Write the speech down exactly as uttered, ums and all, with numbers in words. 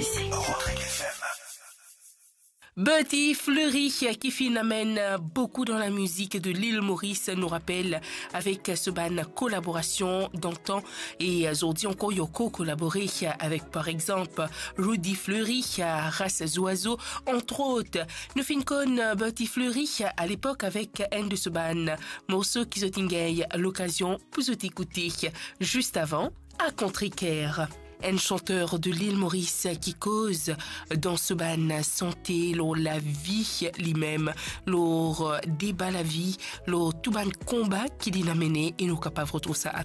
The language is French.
ici. Betty Fleury, qui phénomène beaucoup dans la musique de l'île Maurice, nous rappelle avec ce ban collaboration d'antan et aujourd'hui encore Yoko collaboré avec par exemple Rudy Fleury, Race Oiseau, entre autres. Nous finissons Betty Fleury à l'époque avec un de ce ban morceau qui se tinguait l'occasion pour vous écouter juste avant à Contricaire. Un chanteur de l'île Maurice qui cause dans ce ban santé, lor la vie lui-même, lor débat la vie, lor tout ban combat qui dit mené et nous capables de retrouver ça à